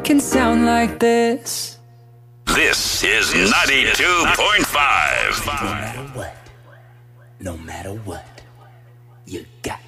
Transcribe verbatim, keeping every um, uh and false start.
can sound like this. This is ninety-two point five. No matter what, no matter what, you got